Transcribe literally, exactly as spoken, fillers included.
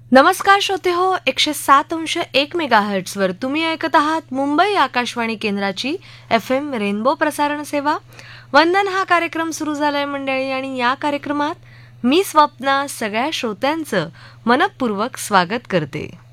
नमस्कार श्रोते हो, एकशे सात अंश एक मेगा हर्ट्सवर तुम्ही ऐकत आहात मुंबई आकाशवाणी केंद्राची एफ एम रेनबो प्रसारण सेवा. वंदन हा कार्यक्रम सुरू झालाय मंडळी, आणि या कार्यक्रमात मी स्वप्ना सगळ्या श्रोत्यांचं मनपूर्वक स्वागत करते.